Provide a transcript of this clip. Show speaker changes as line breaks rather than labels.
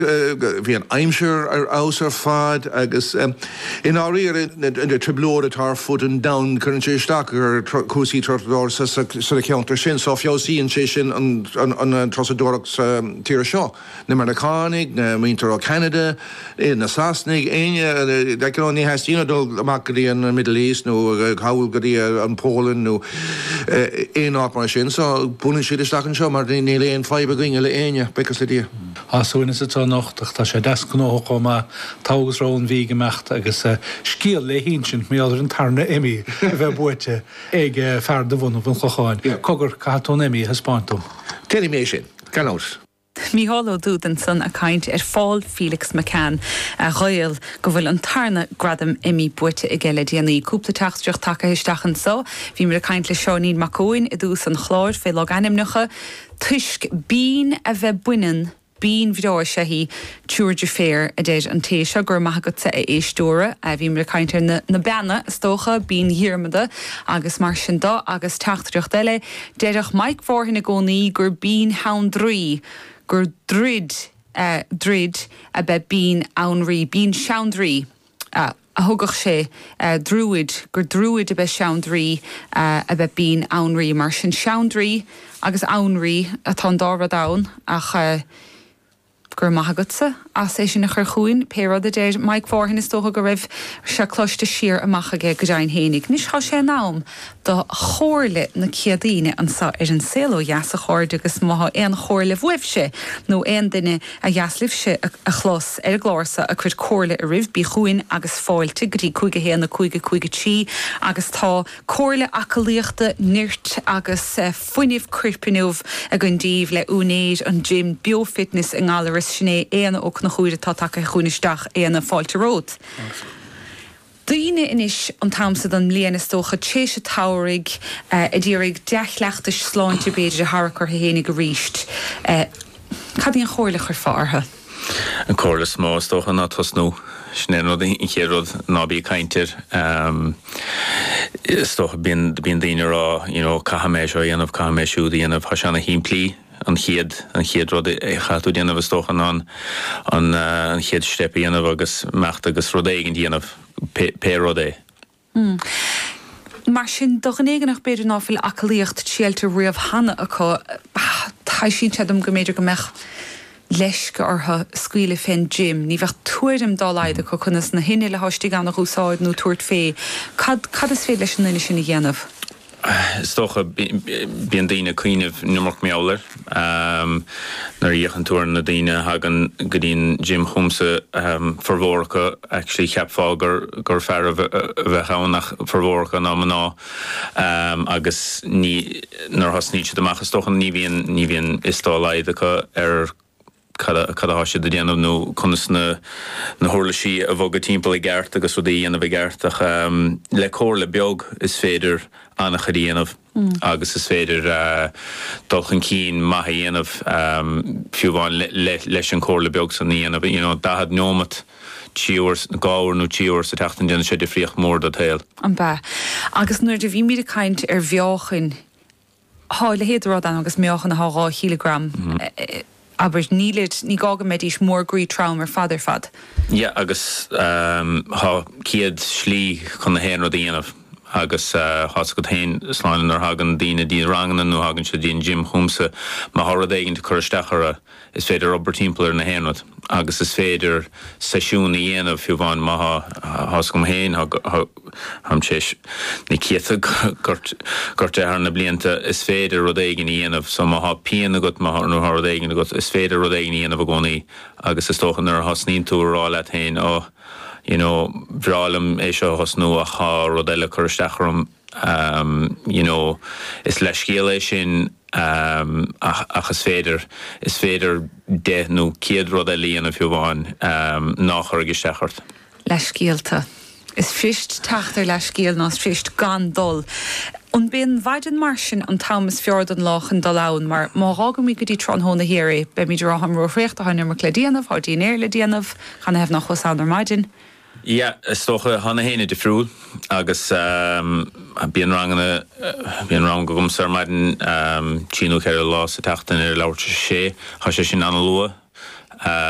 bhí an aimseir ar aus ar fad agus in áíar in de triblóda tar fud an down chun sé isteach ar cúsaí trotadóir sa ceantar sin, so fiosíonn sé sin an trosadóraach tíre seo. Na Americanig, na Winter Canada, na Sasnig, aine de go ní heistína dul amach go dtí an Middle East nó chaúil go dtí an Poland nó éon áit mar sin, so búna siad isteach an seo mar ní léon faibe gine le aine becas le dtí.
So is it nachtach tá sé descnó go má tágus rán bhí gemacht agus scíal le hísin mé an tarna imi bheith buite ag fear de bhna bhn chocháin. Cogur catón imi hespáintom.
Téine mé sin, canós.
Míhalló dúdan san a caint fáil Felix McCann a roiil go bhfuil an tarna gradam imi buite i geile déanaí cúpla teachtrach take isteachchan so, bhí mar a caint le seonín macóin i dús an chláir fé le animnecha, tuisc bín a bheith buinean bín bhídáir sé hí túirde fér a déid an téise gur maithagat sa éistóra a bhí mar caiintear na beanna stócha bín hiirmada agus mar sin dó agus teachtrach deile déireach Mike Vorhin na gcónaí gur bín haundrí gur drid a bheith bín anrí bín seandrí a thugach sé drúid gur drúid a bheith seandrí a bheith bín anrí mar sin seandrí agus anrí a tá dára dain ach gur maithagatsa as é sin na chur chuin péad a déir Mike Vorhin is tócha go raibh se cloiste siar amachchaige go dain hénig. Nis há sé nám do chóirle na ciadaíine ansa ar an célo jaas a chóirde agus maitha éon chóirle bhuibhse nó éon duine a jaslibhse a chlós ar glársa a chuid cóirle a rih bí chuin agus fáilte gotí chuige héana na chuige tí agus tá cóirle acalíochta nirt agus fuinineh cripinúh a gundíh le únéid an gym biofitness in gálar sinné éana ó na chuide tá take chuúnisteach éana fáilte ród. Daoine inis an tamsa an mbliana tócha téise táirigh a ddírig 10 leachtais sláinte beidir a harachar hénig go ríist. Cad íon chóirle chur fártha?
An cóirle smó tócha ná tosnú. Snéad in chéad nábí caintir tócha bíon daoine rá cahaméis ó dhéanamh cahaméisú dhéanamh tá seanna híimplí an chiad rud chatú déanamh stóchan an chiad stepi déanamh agus mecht agus rud éigen déanamh pe rud é.
Mar sin dochan éigenach beidir náfil acalíocht síalta riamh hana acu tá sin teadm go méidir go mech leis go ortha scuile féin gym, ní bheith tuairim dá leide go chunas na hinine le háistí gan nach úsáid nó tuairt fé. Cad is fé leis an sin i dhéanamh?
Stocha bíon daoine cuiineh numach meálar nar dhéchan túir na daoine hagan go dtíon Jim chumsa formhóracha actually cheapfá gur fear a bheith annach formhóracha ná maná agus nar hasníte amachchas stochan ní bhíon istálaide ar cada háise de déanamh nó chunas na thuirlaí a bhóga timppla i gceart agus ru dhéanamh i gceart ach le cóirle beag is féidir annach a dhéanamh agus is féidir dulchan cín maithe dhéanamh fiúbháin leis an cóirle beag san dhéanamh dahad nómat tíúrs gáir nó tíúr sa teachtain déanana sé de fríoch mór do tail.
An ba. Agus nuair de bhí míad caint ar bheáchan hála héadrá an agus meáchan na 8 kilogram aber ní gága medís mór grí traum ar fad.
Ja, agus ciad slí chun na héan rud dhéanamh agus has go hain sláin ar hagan daoine dí rangan nó hagan se dín Jim chumsa má thorad éigen de chuirstechara is féidir obair timpplair na héanad agus is féidir seisiún na dhéanamh fiúbháin má has gom hain ham séis ní ciata gurt ar na blianta is féidir rud éigen dhéanamh so má píana agat má nó thorad éigen agat is féidir rud éigen dhéanamh a gcónaí agus is tóchan ar hasnín tú rá le hain bhrálam é seo hasnú a chá rud eile chuirstecharamm is leis cíal é sin ach is féidir de nó ciad rud a líana fiúbháin nach chuir isteachart.
Leis cíalta. Is frist teachtar leis cíal ná frist gan dul. An bíon bhaidin mar sin an Thomas Fjord an lách an dalán mar má rágam mí go dtí tronthóna hiéir be mí rátham roiréocht a hainir mar le déanamh á dínéir le déanamh chana hebh nach chusánar maidin.
Ja, is tócha hanna héine de friúil agus bíon rang go gomsar maidin tíú ceir lá sa teachtain ar leabhar sé, tá sé sin anna lua